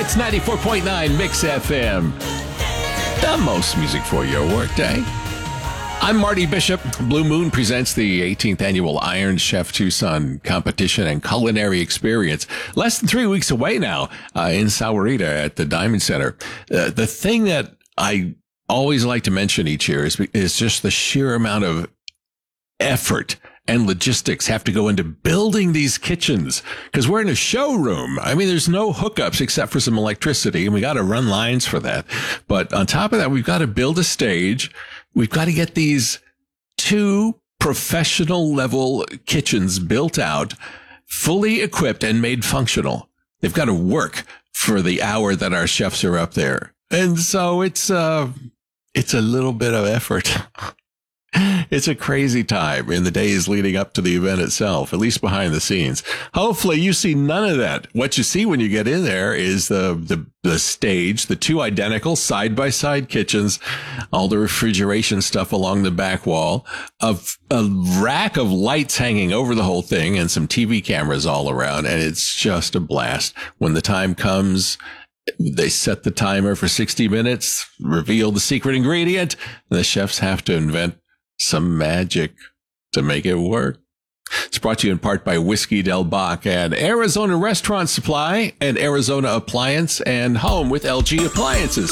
It's 94.9 Mix FM. The most music for your workday. I'm Marty Bishop. Blue Moon presents the 18th annual Iron Chef Tucson competition and culinary experience. Less than 3 weeks away now in Sahuarita at the Diamond Center. The thing that I always like to mention each year is just the sheer amount of effort and logistics have to go into building these kitchens, because we're in a showroom. I mean, there's no hookups except for some electricity, and we got to run lines for that. But on top of that, we've got to build a stage. We've got to get these 2 professional level kitchens built out, fully equipped and made functional. They've got to work for the hour that our chefs are up there. And so it's a little bit of effort. It's a crazy time in the days leading up to the event itself, at least behind the scenes. Hopefully you see none of that. What you see when you get in there is the stage, the 2 identical side-by-side kitchens, all the refrigeration stuff along the back wall, a rack of lights hanging over the whole thing, and some TV cameras all around. And it's just a blast. When the time comes, they set the timer for 60 minutes, reveal the secret ingredient, and the chefs have to invent some magic to make it work. It's brought to you in part by Whiskey Del Bach and Arizona Restaurant Supply and Arizona Appliance and Home with LG Appliances.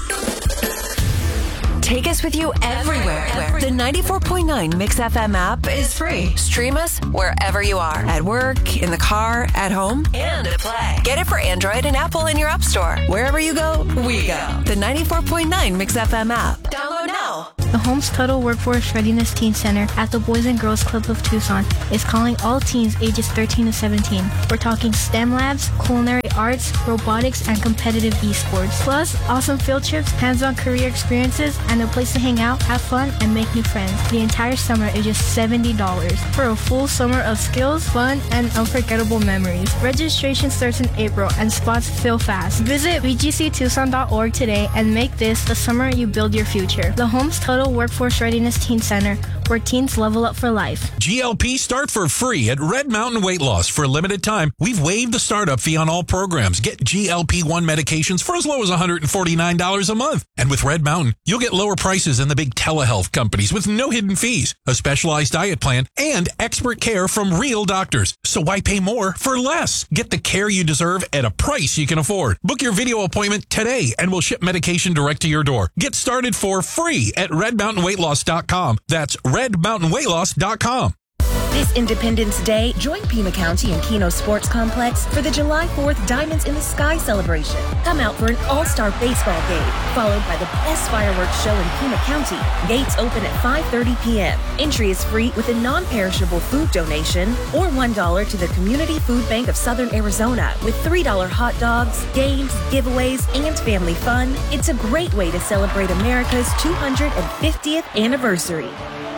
Take us with you everywhere. The 94.9 Mix FM app is free. Stream us wherever you are. At work, in the car, at home, and at play. Get it for Android and Apple in your app store. Wherever you go, we go. The 94.9 Mix FM app. Download now. The Holmes Total Workforce Readiness Teen Center at the Boys and Girls Club of Tucson is calling all teens ages 13 to 17. We're talking STEM labs, culinary arts, robotics, and competitive esports. Plus, awesome field trips, hands-on career experiences, and a place to hang out, have fun, and make new friends. The entire summer is just $70 for a full summer of skills, fun, and unforgettable memories. Registration starts in April, and spots fill fast. Visit bgctucson.org today and make this the summer you build your future. The Holmes Total Workforce Readiness Teen Center, where teens level up for life. GLP start for free at Red Mountain Weight Loss. For a limited time, we've waived the startup fee on all programs. Get GLP-1 medications for as low as $149 a month. And with Red Mountain, you'll get lower prices than the big telehealth companies with no hidden fees, a specialized diet plan, and expert care from real doctors. So why pay more for less? Get the care you deserve at a price you can afford. Book your video appointment today and we'll ship medication direct to your door. Get started for free at redmountainweightloss.com. That's redmountainweightloss.com. This Independence Day, join Pima County and Keno Sports Complex for the July 4th Diamonds in the Sky celebration. Come out for an all-star baseball game, followed by the best fireworks show in Pima County. Gates open at 5:30 p.m. Entry is free with a non-perishable food donation or $1 to the Community Food Bank of Southern Arizona with $3 hot dogs, games, giveaways, and family fun. It's a great way to celebrate America's 250th anniversary.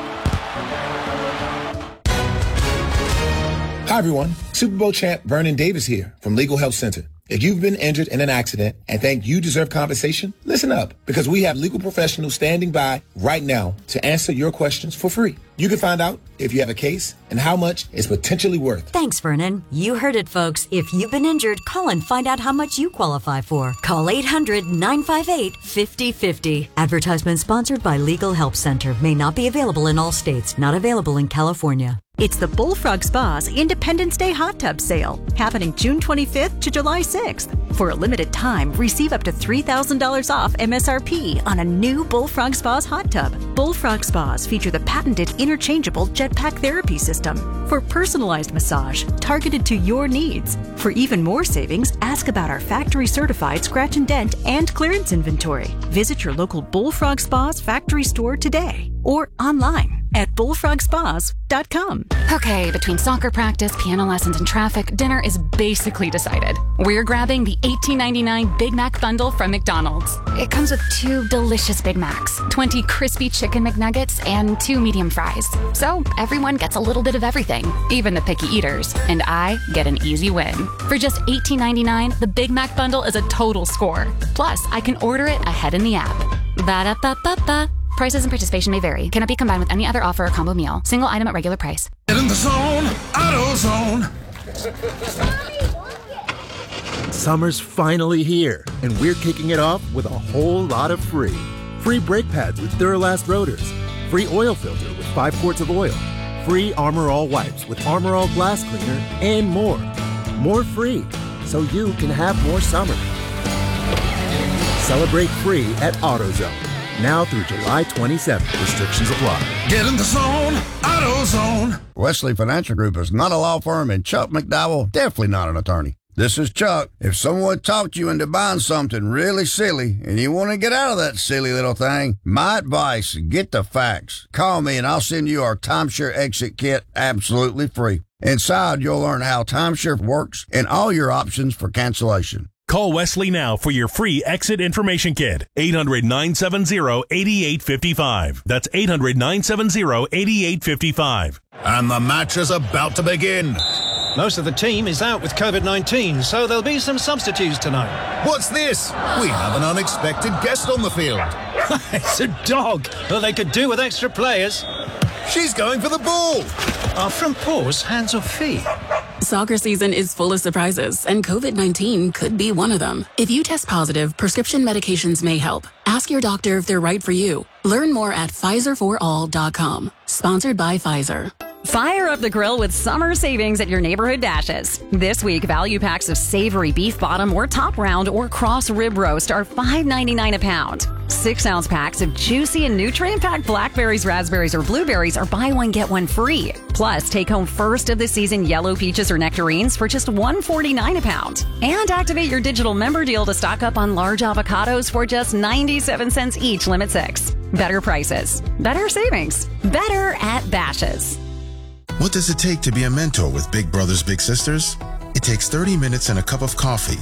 Hi, everyone. Super Bowl champ Vernon Davis here from Legal Help Center. If you've been injured in an accident and think you deserve compensation, listen up, because we have legal professionals standing by right now to answer your questions for free. You can find out if you have a case and how much it's potentially worth. Thanks, Vernon. You heard it, folks. If you've been injured, call and find out how much you qualify for. Call 800-958-5050. Advertisement sponsored by Legal Help Center. May not be available in all states. Not available in California. It's the Bullfrog Spa's Independence Day Hot Tub Sale, happening June 25th to July 6th. For a limited time, receive up to $3,000 off MSRP on a new Bullfrog Spa's hot tub. Bullfrog Spas feature the patented interchangeable jetpack therapy system for personalized massage targeted to your needs. For even more savings, ask about our factory-certified scratch and dent and clearance inventory. Visit your local Bullfrog Spa's factory store today or online at bullfrogspas.com. Okay, between soccer practice, piano lessons, and traffic, dinner is basically decided. We're grabbing the $18.99 Big Mac bundle from McDonald's. It comes with 2 delicious Big Macs, 20 crispy chicken McNuggets, and 2 medium fries. So everyone gets a little bit of everything, even the picky eaters. And I get an easy win. For just $18.99, the Big Mac bundle is a total score. Plus, I can order it ahead in the app. Ba-da-ba-ba-ba. Prices and participation may vary. Cannot be combined with any other offer or combo meal. Single item at regular price. Get in the zone, AutoZone. Summer's finally here, and we're kicking it off with a whole lot of free. Free brake pads with Duralast rotors. Free oil filter with 5 quarts of oil. Free Armor All wipes with Armor All glass cleaner, and more. More free, so you can have more summer. Celebrate free at AutoZone. Now through July 27th. Restrictions apply. Get in the zone, AutoZone. Wesley Financial Group is not a law firm, and Chuck McDowell definitely not an attorney. This is Chuck. If someone talked you into buying something really silly and you want to get out of that silly little thing, my advice, get the facts. Call me and I'll send you our timeshare exit kit absolutely free. Inside, you'll learn how timeshare works and all your options for cancellation. Call Wesley now for your free exit information kit. 800-970-8855. That's 800-970-8855. And the match is about to begin. Most of the team is out with COVID-19, so there'll be some substitutes tonight. What's this? We have an unexpected guest on the field. It's a dog. Well, they could do with extra players. She's going for the ball. Are front paws hands or feet? Soccer season is full of surprises, and COVID-19 could be one of them. If you test positive, prescription medications may help. Ask your doctor if they're right for you. Learn more at PfizerForAll.com. Sponsored by Pfizer. Fire up the grill with summer savings at your neighborhood Dashes. This week, value packs of savory beef bottom or top round or cross rib roast are $5.99 a pound. 6-ounce packs of juicy and nutrient-packed blackberries, raspberries, or blueberries are buy one, get one free. Plus, take home first of the season yellow peaches or nectarines for just $1.49 a pound. And activate your digital member deal to stock up on large avocados for just 97 cents each, limit 6. Better prices, better savings, better at Dashes. What does it take to be a mentor with Big Brothers Big Sisters? It takes 30 minutes and a cup of coffee